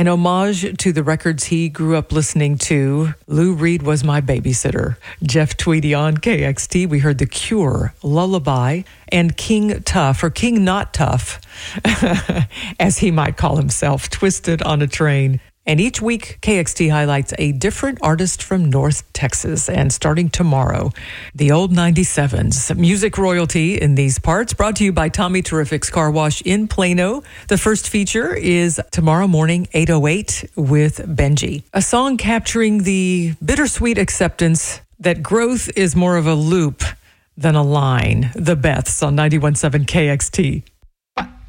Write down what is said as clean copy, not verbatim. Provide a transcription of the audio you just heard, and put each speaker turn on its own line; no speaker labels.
An homage to the records he grew up listening to. Lou Reed Was My Babysitter. Jeff Tweedy on KXT. We heard The Cure, Lullaby, and King Tough, or King Not Tough, as he might call himself, Twisted on a Train. And each week, KXT highlights a different artist from North Texas. And starting tomorrow, the old 97s. Music royalty in these parts, brought to you by Tommy Terrific's Car Wash in Plano. The first feature is tomorrow morning, 8:08, with Benji. A song capturing the bittersweet acceptance that growth is more of a loop than a line. The Beths on 91.7 KXT.